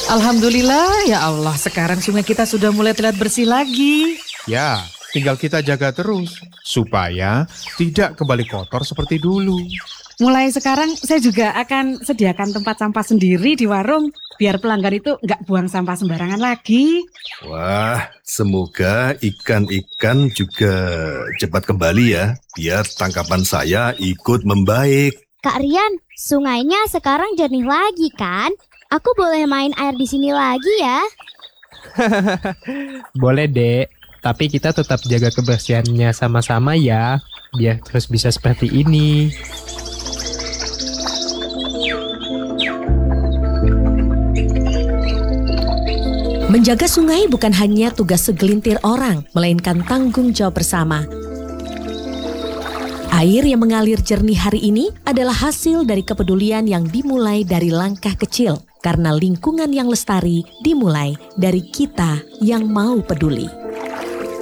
Alhamdulillah ya Allah, sekarang sungai kita sudah mulai terlihat bersih lagi. Ya, tinggal kita jaga terus supaya tidak kembali kotor seperti dulu. Mulai sekarang saya juga akan sediakan tempat sampah sendiri di warung, biar pelanggan itu nggak buang sampah sembarangan lagi. Wah, semoga ikan-ikan juga cepat kembali ya, biar tangkapan saya ikut membaik. Kak Rian, sungainya sekarang jernih lagi kan? Aku boleh main air di sini lagi ya? Boleh, Dek. Tapi kita tetap jaga kebersihannya sama-sama ya, biar terus bisa seperti ini. Menjaga sungai bukan hanya tugas segelintir orang, melainkan tanggung jawab bersama. Air yang mengalir jernih hari ini adalah hasil dari kepedulian yang dimulai dari langkah kecil, karena lingkungan yang lestari dimulai dari kita yang mau peduli.